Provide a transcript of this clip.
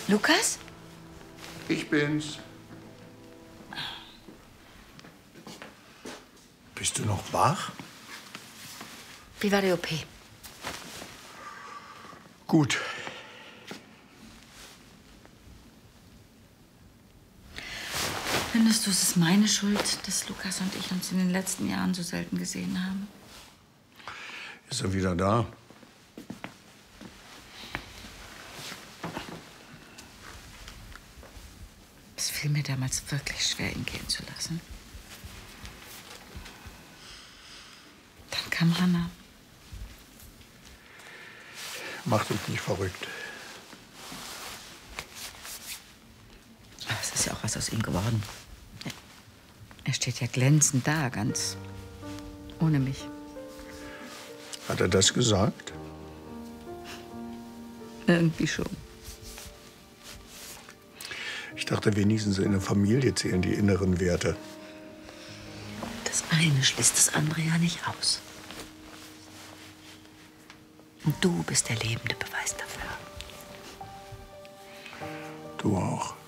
Lukas? Ich bin's. Bist du noch wach? Wie war die OP? Gut. Findest du, es ist meine Schuld, dass Lukas und ich uns in den letzten Jahren so selten gesehen haben? Ist er wieder da? Es fiel mir damals wirklich schwer, ihn gehen zu lassen. Dann kam Hannah. Mach dich nicht verrückt. Aber es ist ja auch was aus ihm geworden. Er steht ja glänzend da, ganz ohne mich. Hat er das gesagt? Irgendwie schon. Ich dachte, wenigstens in der Familie zählen die inneren Werte. Das eine schließt das andere ja nicht aus. Und du bist der lebende Beweis dafür. Du auch.